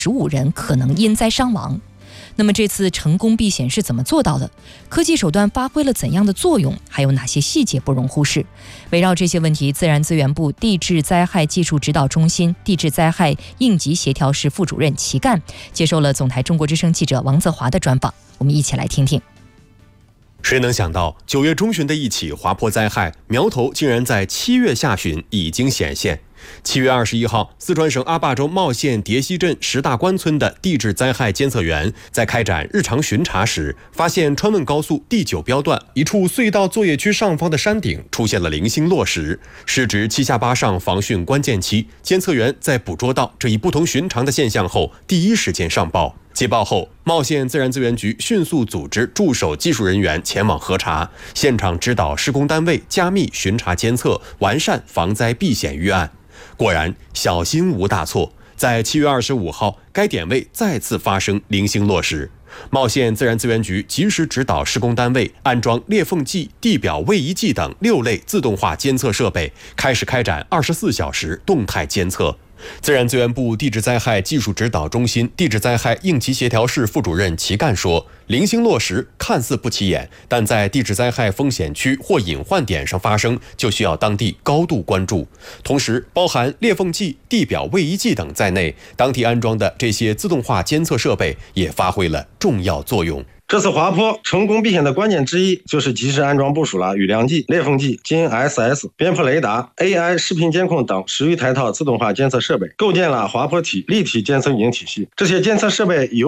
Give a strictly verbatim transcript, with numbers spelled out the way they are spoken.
十五人可能因灾伤亡。那么这次成功避险是怎么做到的？科技手段发挥了怎样的作用？还有哪些细节不容忽视？围绕这些问题，自然资源部地质灾害技术指导中心地质灾害应急协调室副主任齐干接受了总台中国之声记者王泽华的专访，我们一起来听听。 谁能想到九月中旬的一起滑坡灾害，苗头竟然在七月下旬已经显现。七月二十一号，四川省阿坝州茂县蝶溪镇石大关村的地质灾害监测员在开展日常巡查时，发现川汶高速第九标段一处隧道作业区上方的山顶出现了零星落石，时值七下八上防汛关键期。监测员在捕捉到这一不同寻常的现象后，第一时间上报。接报后，茂县自然资源局迅速组织驻守技术人员前往核查，现场指导施工单位加密巡查监测，完善防灾避险预案。果然，小心无大错。在七月二十五号，该点位再次发生零星落石。茂县自然资源局及时指导施工单位安装裂缝计、地表位移计等六类自动化监测设备，开始开展二十四小时动态监测。自然资源部地质灾害技术指导中心地质灾害应急协调室副主任齐干说，零星落石看似不起眼，但在地质灾害风险区或隐患点上发生，就需要当地高度关注。同时，包含裂缝计、地表位移计等在内，当地安装的这些自动化监测设备也发挥了重要作用。 这次滑坡成功避险的关键之一，就是及时安装部署了雨量计、裂缝计、G N S S、边坡雷达、A I 视频监控等十余台套自动化监测设备，构建了滑坡体立体监测运营体系。这些监测设备有